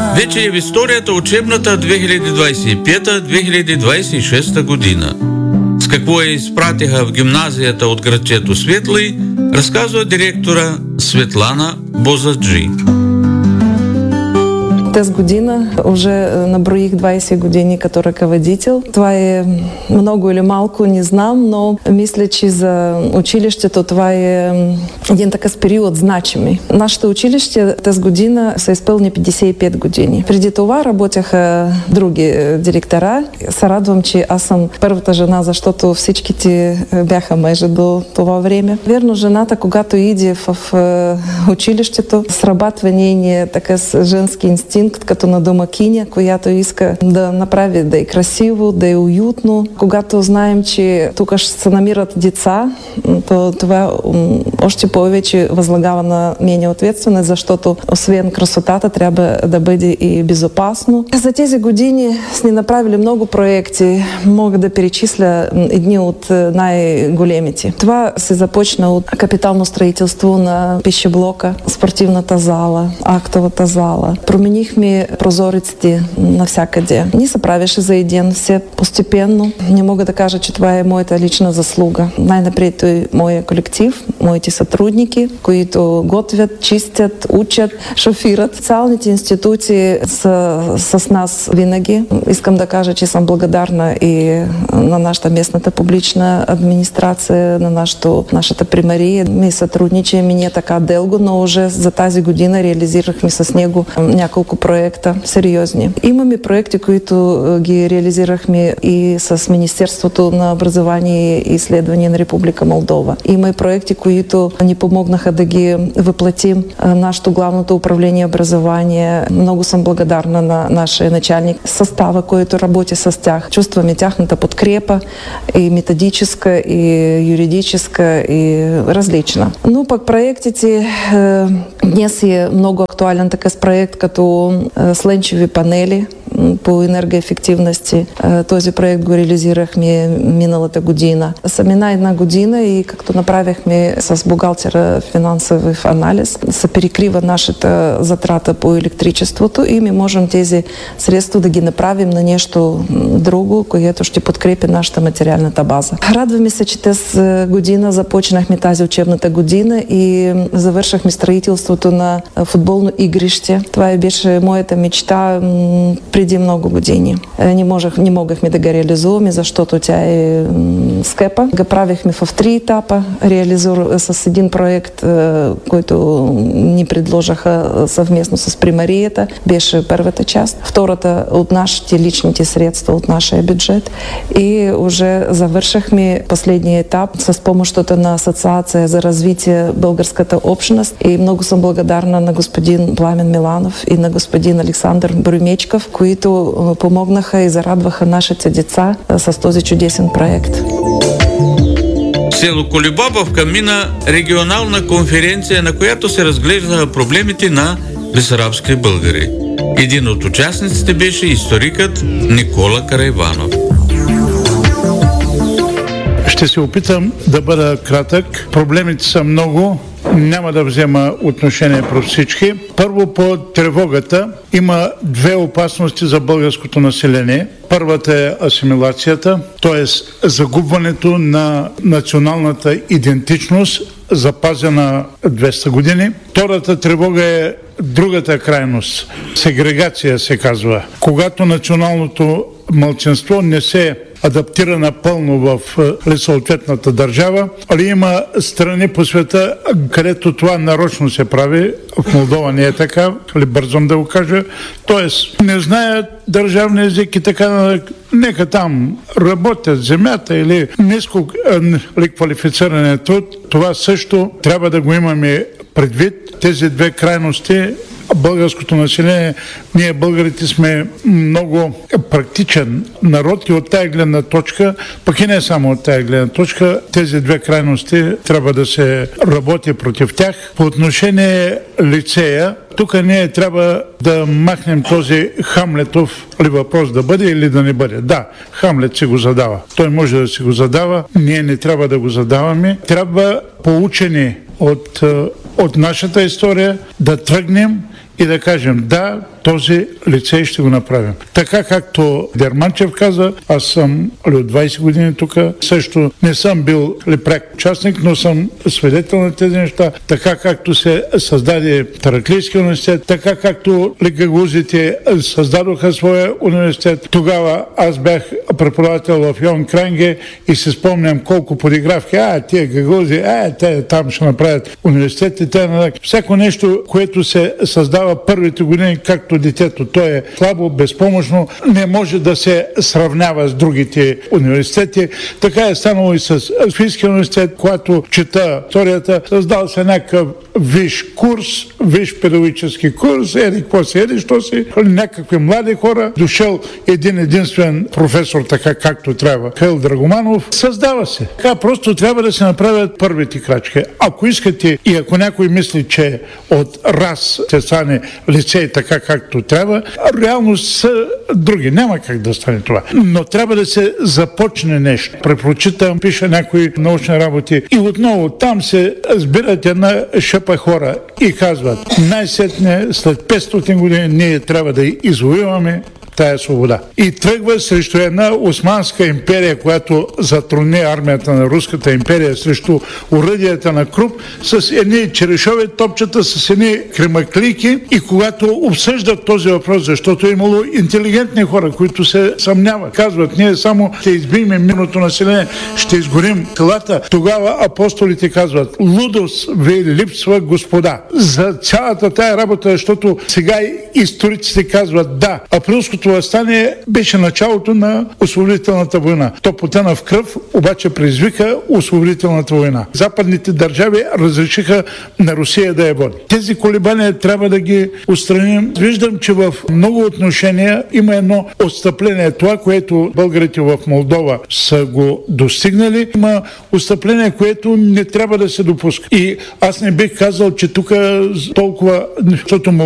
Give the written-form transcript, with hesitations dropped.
Вече е в историята учебната 2025-2026 година. С какво я изпратиха в гимназията от градчето Светлый, разказва директора Светлана Бозаджи. Тази година уже наброих 20 години като ръководител. Това е много или малко, не знам, но мисля, че за училището това е един такъв период значими. Нашето училище тази година са изпълни 55 години. Преди това работеха други директора. Се радвам, че аз съм първата жена, защото всичките бяха мъже до това време. Верно, жената, когато иде в училището, срабатва нейния такъв женски инстинкт, като на домакиня, която иска да направи да е красиво, да е уютно. Когато знаем, че тук ще се намират деца, то това още повече възлагава на мене ответственост, защото освен красотата трябва да бъде и безопасно. За тези години сме направили много проекти. Мога да перечисля едни от най-големите. Това се започна от капитално строителство на пищеблока, спортивната зала, актовата зала. Променихме прозориците навсякъде. Не се правеше за един, все постепенно. Не мога да кажа, че това е моята лична заслуга. Най-напред е моя колектив, моите сътрудники, които готвят, чистят, учат, шофират. Социалните институции са с нас винаги. Искам да кажа, че съм благодарна и на нашата местната публична администрация, на нашата примария. Ми сътрудничим и не така дълго, но уже за тази година реализирахме с него няколко проекта сериозни. Имаме проекти, които ги реализирахме и с Министерството на образование и изследване на Република Молдова. Има и проекти, които ни помогнаха да ги въплатим. Нашето главното управление образование. Много съм благодарна на нашия началник състава, който работи с тях. Чувстваме тяхната подкрепа и методическа, и юридическа, и различна. Но пък проектите днес е много актуален такъв проект, като слънчеви панели по енергоефективности. Този проект го реализирахме миналата година. Мина една година и както направихме с бухгалтера финансов анализ, се перекрива нашата затрата по електричеството и ми можем тези средства да ги направим на нещо друго, което ще подкрепи нашата материалната база. Радваме се, че тази година започнахме тази учебната година и завършахме строителството на футболно игрище. Това беше моята мечта преди много години. Не могахме да го реализуваме, защото тя е скъпа. Го правихме в 3 етапа. С един проект, който ни предложиха съвместно с примарията, беше първата част. Втората от нашите личните средства, от нашия бюджет. И уже завършахме последния етап с помощта на Асоциация за развитие българската общност. И много съм благодарна на господин Пламен Миланов и на господин Александър Брюмечков, които помогнаха и зарадваха нашите деца с този чудесен проект. Село Колибабовка мина регионална конференция, на която се разглеждаха проблемите на бесарабски българи. Един от участниците беше историкът Никола Карайванов. Ще се опитам да бъда кратък. Проблемите са много. Няма да взема отношение про всички. Първо по тревогата. Има 2 опасности за българското население. Първата е асимилацията, т.е. загубването на националната идентичност, запазена 200 години. Втората тревога е другата крайност. Сегрегация се казва. Когато националното малцинство не се адаптира напълно в съответната държава, але има страни по света, където това нарочно се прави. В Молдова не е така, или бързам да го кажа. Тоест, не знаят държавния език и така, нека там работят земята или ниско квалифициране труд. Това също трябва да го имаме предвид. Тези 2 крайности. Българското население, ние българите сме много практичен народ и от тая гледна точка, пък и не само от тая гледна точка, тези 2 крайности трябва да се работи против тях. По отношение лицея, тук ние трябва да махнем този Хамлетов въпрос да бъде или да не бъде. Да, Хамлет си го задава. Той може да си го задава, ние не трябва да го задаваме. Трябва поучени от нашата история да тръгнем и да кажем да, този лицей ще го направим. Така както Дерманчев каза, аз съм от 20 години тук, също не съм бил пряк участник, но съм свидетел на тези неща. Така както се създаде Тараклийски университет, така както гагаузите създадоха своя университет. Тогава аз бях преподавател в Йон Кранге и си спомням колко подигравки. Тия гагаузи, те там ще направят университетите. Всяко нещо, което се създава първите години, както детето, то е слабо, безпомощно, не може да се сравнява с другите университети. Така е станало и с Софийския университет, когато чета историята, създал се някакъв висш курс, висш педагогически курс, що си, някакви млади хора, дошъл един единствен професор, така както трябва, Хел Драгоманов, създава се. Така просто трябва да се направят първите крачки. Ако искате и ако някой мисли, че от раз се стане лицей така както трябва, реално са други. Няма как да стане това. Но трябва да се започне нещо. Препрочитам, пиша някои научни работи и отново там се сбират една шепа хора и казват, най-сетне след 500 години ние трябва да извоюваме тая свобода. И тръгва срещу една Османска империя, която затрудни армията на Руската империя, срещу оръдията на Круп, с едни черешови топчета, с едни кремаклийки, и когато обсъждат този въпрос, защото е имало интелигентни хора, които се съмняват, казват, ние само ще избием мирното население, ще изгорим селата. Тогава апостолите казват, лудост ви липсва, господа. За цялата тая работа, защото сега историците казват, да, априлското въстание беше началото на освободителната война. То потъна в кръв, обаче предизвика освободителната война. Западните държави разрешиха на Русия да я води. Тези колебания трябва да ги отстраним. Виждам, че в много отношения има едно отстъпление. Това, което българите в Молдова са го достигнали, има отстъпление, което не трябва да се допуска. И аз не бих казал, че тук толкова, защото